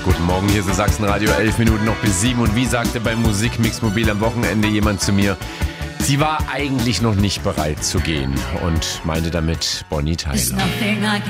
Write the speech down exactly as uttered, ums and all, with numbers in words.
Guten Morgen, hier ist Sachsenradio, elf Minuten noch bis sieben. Und wie sagte beim Musikmix Mobil am Wochenende jemand zu mir, sie war eigentlich noch nicht bereit zu gehen und meinte damit Bonnie Tyler.